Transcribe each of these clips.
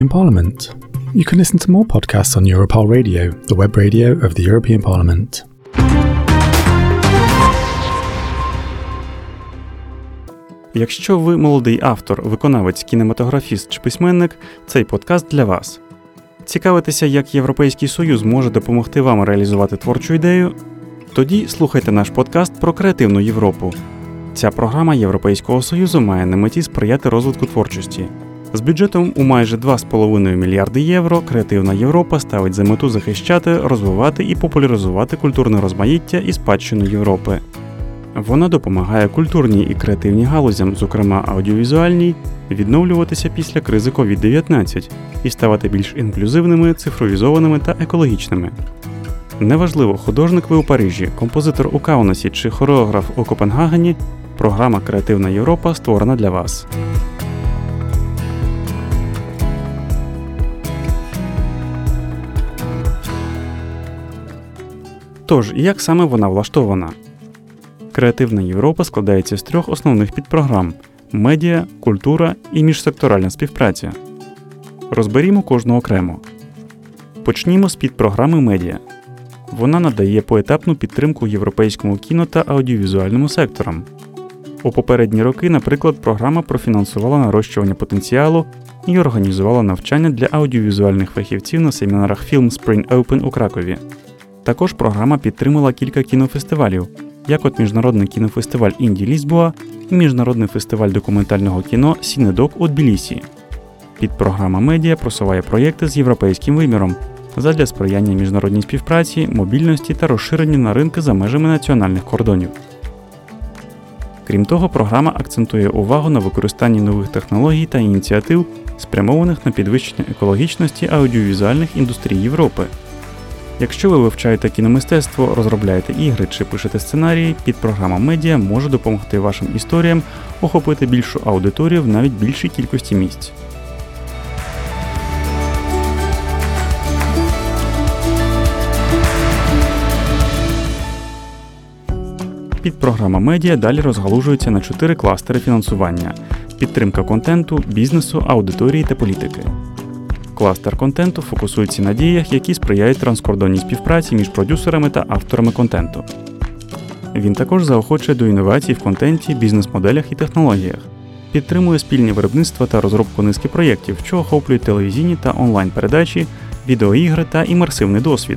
In Parliament. You can listen to more podcasts on Europol Radio, the web radio of the European Parliament. Якщо ви молодий автор, виконавець, кінематографіст чи письменник, цей подкаст для вас. Цікавитеся, як Європейський Союз може допомогти вам реалізувати творчу ідею? Тоді слухайте наш подкаст про креативну Європу. Ця програма Європейського Союзу має на меті сприяти розвитку творчості. З бюджетом у майже 2,5 мільярди євро Креативна Європа ставить за мету захищати, розвивати і популяризувати культурне розмаїття і спадщину Європи. Вона допомагає культурній і креативній галузям, зокрема аудіовізуальній, відновлюватися після кризи COVID-19 і ставати більш інклюзивними, цифровізованими та екологічними. Неважливо, художник ви у Парижі, композитор у Каунасі чи хореограф у Копенгагені, програма «Креативна Європа» створена для вас. Тож, як саме вона влаштована? Креативна Європа складається з 3 основних підпрограм – медіа, культура і міжсекторальна співпраця. Розберімо кожну окремо. Почнімо з підпрограми медіа. Вона надає поетапну підтримку європейському кіно та аудіовізуальному секторам. У попередні роки, наприклад, програма профінансувала нарощування потенціалу і організувала навчання для аудіовізуальних фахівців на семінарах Film Spring Open у Кракові. Також програма підтримала кілька кінофестивалів, як от Міжнародний кінофестиваль Інді Лізбоа і Міжнародний фестиваль документального кіно Сінедок у Тбілісі. Підпрограма медіа просуває проєкти з європейським виміром задля сприяння міжнародній співпраці, мобільності та розширенню на ринки за межами національних кордонів. Крім того, програма акцентує увагу на використанні нових технологій та ініціатив, спрямованих на підвищення екологічності аудіовізуальних індустрій Європи. Якщо ви вивчаєте кіномистецтво, розробляєте ігри чи пишете сценарії, підпрограма медіа може допомогти вашим історіям охопити більшу аудиторію в навіть більшій кількості місць. Підпрограма медіа далі розгалужується на 4 кластери фінансування – підтримка контенту, бізнесу, аудиторії та політики. Кластер контенту фокусується на діях, які сприяють транскордонній співпраці між продюсерами та авторами контенту. Він також заохочує до інновацій в контенті, бізнес-моделях і технологіях, підтримує спільні виробництва та розробку низки проєктів, що охоплюють телевізійні та онлайн-передачі, відеоігри та імерсивний досвід.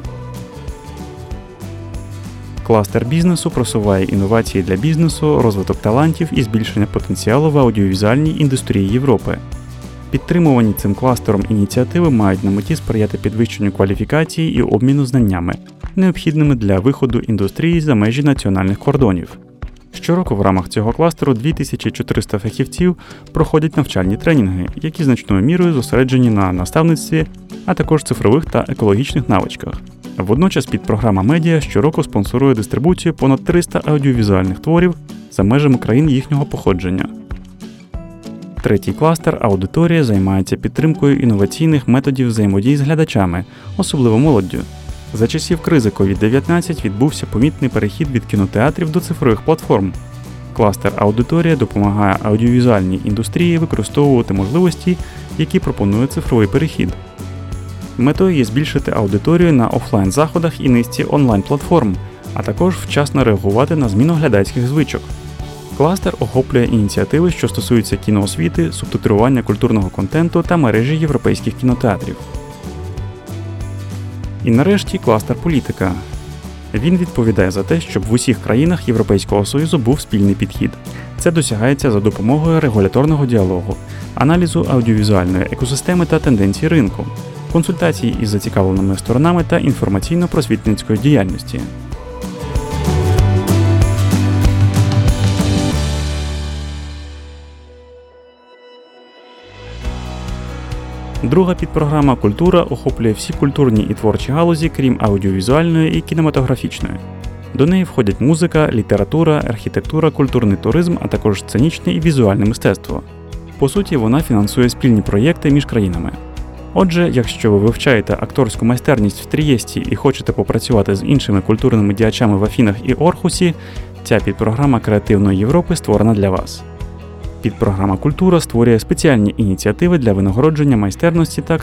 Кластер бізнесу просуває інновації для бізнесу, розвиток талантів і збільшення потенціалу в аудіовізуальній індустрії Європи. Підтримувані цим кластером ініціативи мають на меті сприяти підвищенню кваліфікації і обміну знаннями, необхідними для виходу індустрії за межі національних кордонів. Щороку в рамках цього кластеру 2400 фахівців проходять навчальні тренінги, які значною мірою зосереджені на наставництві, а також цифрових та екологічних навичках. Водночас підпрограма медіа щороку спонсорує дистрибуцію понад 300 аудіовізуальних творів за межами країн їхнього походження. Третій кластер «Аудиторія» займається підтримкою інноваційних методів взаємодії з глядачами, особливо молоддю. За часів кризи COVID-19 відбувся помітний перехід від кінотеатрів до цифрових платформ. Кластер «Аудиторія» допомагає аудіовізуальній індустрії використовувати можливості, які пропонує цифровий перехід. Метою є збільшити аудиторію на офлайн-заходах і низці онлайн-платформ, а також вчасно реагувати на зміну глядацьких звичок. Кластер охоплює ініціативи, що стосуються кіноосвіти, субтитрування культурного контенту та мережі європейських кінотеатрів. І нарешті кластер політика. Він відповідає за те, щоб в усіх країнах Європейського Союзу був спільний підхід. Це досягається за допомогою регуляторного діалогу, аналізу аудіовізуальної екосистеми та тенденцій ринку, консультацій із зацікавленими сторонами та інформаційно-просвітницької діяльності. Друга підпрограма «Культура» охоплює всі культурні і творчі галузі, крім аудіовізуальної і кінематографічної. До неї входять музика, література, архітектура, культурний туризм, а також сценічне і візуальне мистецтво. По суті, вона фінансує спільні проєкти між країнами. Отже, якщо ви вивчаєте акторську майстерність в Трієсті і хочете попрацювати з іншими культурними діячами в Афінах і Орхусі, ця підпрограма Креативної Європи створена для вас. Підпрограма «Культура» створює спеціальні ініціативи для винагородження майстерності та